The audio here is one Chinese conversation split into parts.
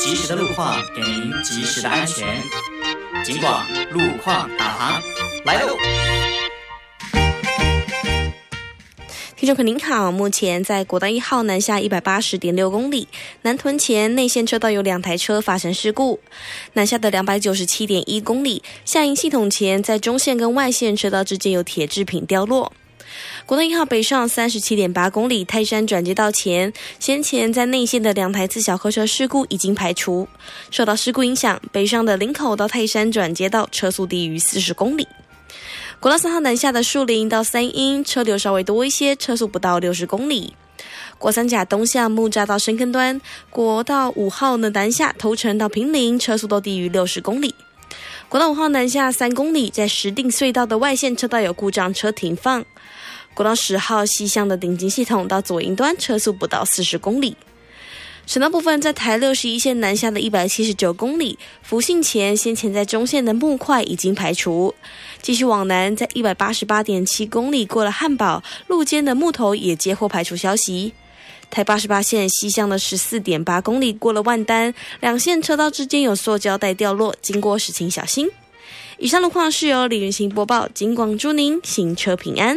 及时的路况，给您及时的安全。警广路况导航来喽！ 听众朋友您好，目前在国道1号南下 180.6 公里，南屯前内线车道有2台车发生事故。南下的 297.1 公里，下营系统前在中线跟外线车道之间有铁制品掉落。国道1号北上 37.8 公里，泰山转接道前，先前在内线的2台自小客车事故已经排除。受到事故影响，北上的林口到泰山转接道车速低于40公里。国道3号南下的树林到三英，车流稍微多一些，车速不到60公里。国三甲东向木栅到深坑端，国道5号呢南下头城到坪林，车速都低于60公里。国道5号南下3公里，在石碇隧道的外线车道有故障，车停放。国道10号西向的顶金系统到左营端，车速不到40公里。省道部分，在台61线南下的179公里，福信前先前在中线的木块已经排除。继续往南，在188.7公里过了汉堡路肩的木头也接获排除消息。台88线西向的 14.8 公里过了万丹，两线车道之间有塑胶带掉落，经过时请小心。以上路况是由李云行播报，警广祝您行车平安。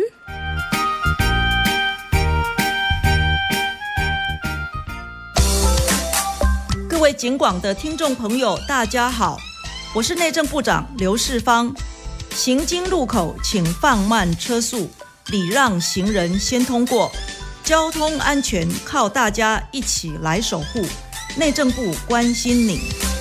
各位警广的听众朋友大家好，我是内政部长刘世芳。行经路口请放慢车速，礼让行人先通过，交通安全靠大家一起来守护。内政部关心你。